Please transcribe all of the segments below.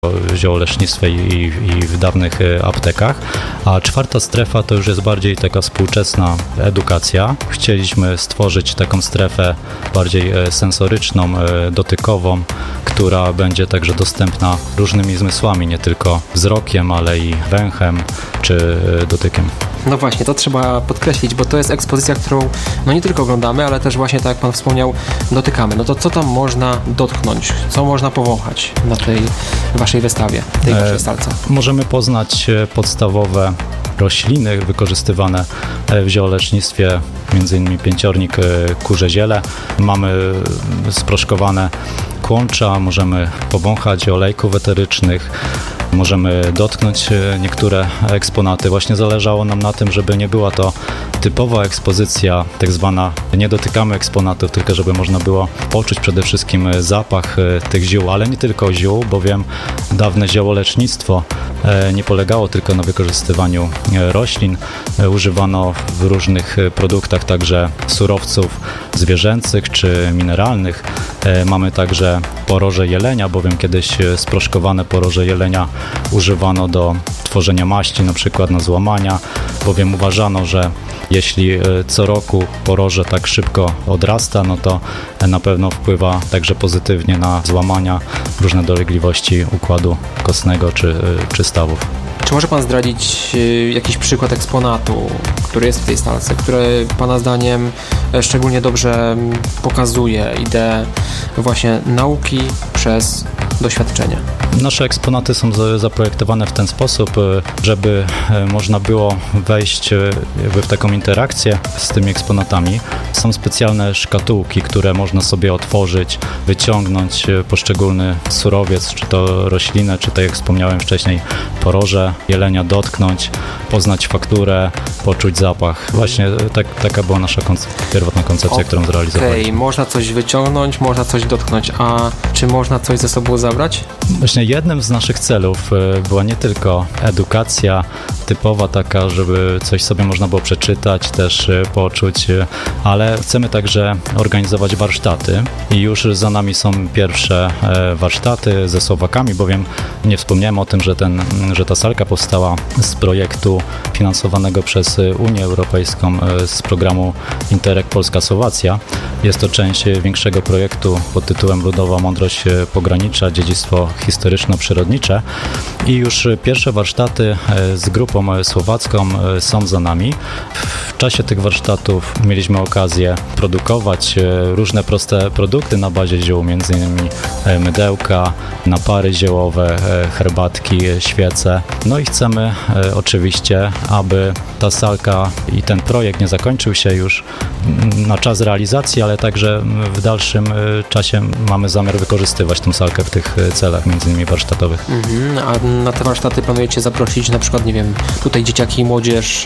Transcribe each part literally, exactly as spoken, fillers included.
w ziołolecznictwie i, i w dawnych aptekach, a czwarta strefa to już jest bardziej taka współczesna edukacja. Chcieliśmy stworzyć taką strefę bardziej sensoryczną, dotykową, która będzie także dostępna różnymi zmysłami, nie tylko wzrokiem, ale i węchem czy dotykiem. No właśnie, to trzeba podkreślić, bo to jest ekspozycja, którą no nie tylko oglądamy, ale też właśnie, tak jak Pan wspomniał, dotykamy. No to co tam można dotknąć? Co można powąchać na tej Waszej wystawie, tej Waszej salce? E, możemy poznać podstawowe rośliny wykorzystywane w ziołolecznictwie, między innymi pięciornik, kurze ziele. Mamy sproszkowane kłącza, możemy powąchać olejków eterycznych, możemy dotknąć niektóre eksponaty. Właśnie zależało nam na tym, żeby nie była to typowa ekspozycja, tak zwana, nie dotykamy eksponatów, tylko żeby można było poczuć przede wszystkim zapach tych ziół, ale nie tylko ziół, bowiem dawne ziołolecznictwo nie polegało tylko na wykorzystywaniu roślin. Używano w różnych produktach także surowców zwierzęcych czy mineralnych. Mamy także poroże jelenia, bowiem kiedyś sproszkowane poroże jelenia używano do tworzenia maści, na przykład na złamania, bowiem uważano, że jeśli co roku poroże tak szybko odrasta, no to na pewno wpływa także pozytywnie na złamania, różne dolegliwości układu kostnego czy, czy stawów. Czy może Pan zdradzić jakiś przykład eksponatu, który jest w tej salce, który Pana zdaniem szczególnie dobrze pokazuje ideę właśnie nauki przez doświadczenie? Nasze eksponaty są zaprojektowane w ten sposób, żeby można było wejść w taką interakcję z tymi eksponatami. Są specjalne szkatułki, które można sobie otworzyć, wyciągnąć poszczególny surowiec, czy to roślinę, czy tak jak wspomniałem wcześniej, poroże jelenia, dotknąć, poznać fakturę, poczuć zapach. Właśnie tak, taka była nasza konce- pierwotna koncepcja, okay, którą zrealizowaliśmy. Okej, można coś wyciągnąć, można coś dotknąć, a czy można coś ze sobą zabrać? Właśnie jednym z naszych celów była nie tylko edukacja typowa taka, żeby coś sobie można było przeczytać, też poczuć, ale chcemy także organizować warsztaty i już za nami są pierwsze warsztaty ze Słowakami, bowiem nie wspomniałem o tym, że, ten, że ta salka powstała z projektu finansowanego przez Unię Europejską z programu Interreg Polska-Słowacja. Jest to część większego projektu pod tytułem Ludowa Mądrość Pogranicza, dziedzictwo historyczno-przyrodnicze i już pierwsze warsztaty z grupą słowacką są za nami. W czasie tych warsztatów mieliśmy okazję produkować różne proste produkty na bazie ziół, między innymi mydełka, napary ziołowe, herbatki, świece. No i chcemy oczywiście, aby ta salka i ten projekt nie zakończył się już na czas realizacji, ale także w dalszym czasie mamy zamiar wykorzystywać tę salkę w tych celach, między innymi warsztatowych. Mhm, a na te warsztaty planujecie zaprosić na przykład, nie wiem, tutaj dzieciaki i młodzież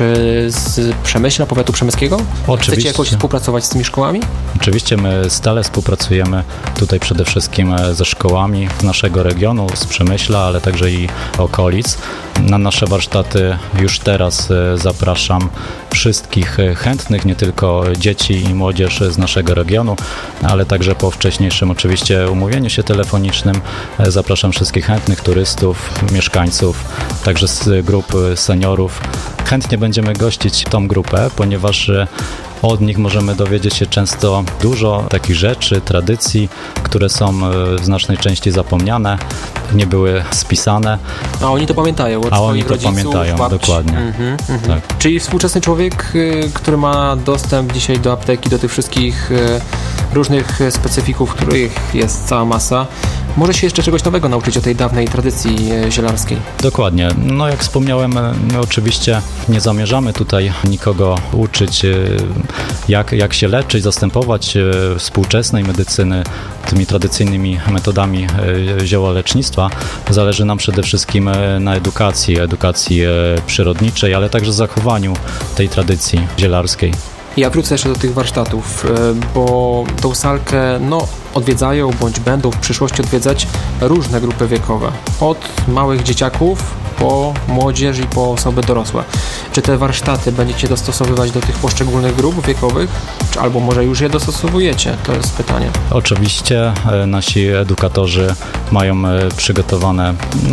z Przemyśla, powiatu przemyskiego? Oczywiście. Chcecie jakoś współpracować z tymi szkołami? Oczywiście my stale współpracujemy tutaj przede wszystkim ze szkołami naszego regionu, z Przemyśla, ale także i okolic. Na nasze warsztaty już teraz zapraszam wszystkich chętnych, nie tylko dzieci i młodzież z naszego regionu, ale także po wcześniejszym oczywiście umówieniu się telefonicznym zapraszam wszystkich chętnych turystów, mieszkańców, także z grup seniorów. Chętnie będziemy gościć tą grupę, ponieważ od nich możemy dowiedzieć się często dużo takich rzeczy, tradycji, które są w znacznej części zapomniane, nie były spisane. A oni to pamiętają od A swoich oni to rodziców, pamiętają, babci. dokładnie. Mhm, mhm. Tak. Czyli współczesny człowiek, który ma dostęp dzisiaj do apteki, do tych wszystkich różnych specyfików, których jest cała masa, może się jeszcze czegoś nowego nauczyć o tej dawnej tradycji zielarskiej. Dokładnie. No jak wspomniałem, my oczywiście nie zamierzamy tutaj nikogo uczyć, jak, jak się leczyć, zastępować współczesnej medycyny tymi tradycyjnymi metodami ziołolecznictwa. Zależy nam przede wszystkim na edukacji, edukacji przyrodniczej, ale także zachowaniu tej tradycji zielarskiej. Ja wrócę jeszcze do tych warsztatów, bo tą salkę no, odwiedzają bądź będą w przyszłości odwiedzać różne grupy wiekowe. Od małych dzieciaków po młodzież i po osoby dorosłe. Czy te warsztaty będziecie dostosowywać do tych poszczególnych grup wiekowych? Czy albo może już je dostosowujecie? To jest pytanie. Oczywiście nasi edukatorzy mają przygotowane